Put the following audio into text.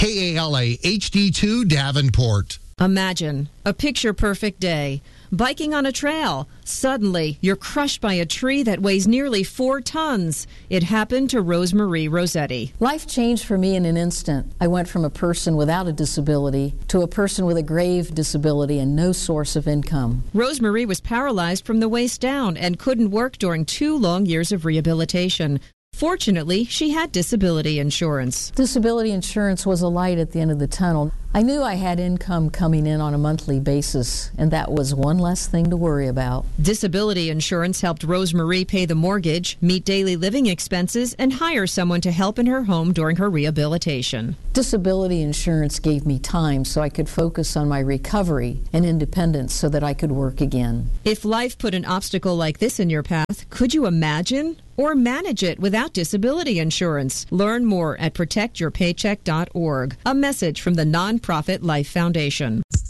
KALA HD2 Davenport. Imagine a picture-perfect day. Biking on a trail. Suddenly, you're crushed by a tree that weighs nearly 4 tons. It happened to Rosemarie Rossetti. Life changed for me in an instant. I went from a person without a disability to a person with a grave disability and no source of income. Rosemarie was paralyzed from the waist down and couldn't work during 2 long years of rehabilitation. Fortunately, she had disability insurance. Disability insurance was a light at the end of the tunnel. I knew I had income coming in on a monthly basis, and that was one less thing to worry about. Disability insurance helped Rosemarie pay the mortgage, meet daily living expenses, and hire someone to help in her home during her rehabilitation. Disability insurance gave me time so I could focus on my recovery and independence so that I could work again. If life put an obstacle like this in your path, could you imagine or manage it without disability insurance? Learn more at protectyourpaycheck.org. A message from the nonprofit Life Foundation.